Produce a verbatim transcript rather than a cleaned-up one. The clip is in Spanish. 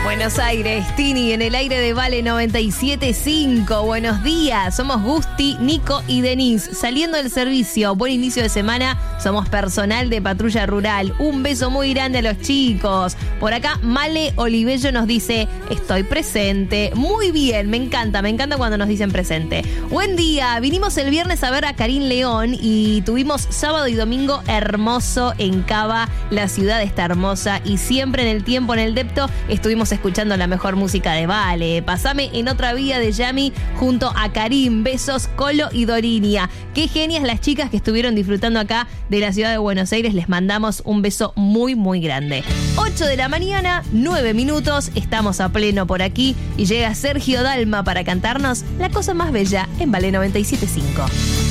Buenos Aires, Tini, en el aire de Vale noventa y siete punto cinco. Buenos días, somos Gusti, Nico y Denise. Saliendo del servicio, buen inicio de semana. Somos personal de Patrulla Rural. Un beso muy grande a los chicos. Por acá, Male Olivella nos dice, estoy presente. Muy bien, me encanta, me encanta cuando nos dicen presente. Buen día, vinimos el viernes a ver a Karim León y tuvimos sábado y domingo hermoso en Cava. La ciudad está hermosa y siempre en el tiempo, en el depto, estuvimos escuchando la mejor música de Vale. Pasame en otra vía de Yami junto a Karim. Besos, Colo y Dorinia. Qué genias las chicas que estuvieron disfrutando acá de la ciudad de Buenos Aires. Les mandamos un beso muy, muy grande. ocho de la mañana, nueve minutos. Estamos a pleno por aquí y llega Sergio Dalma para cantarnos La cosa más bella en Vale noventa y siete punto cinco.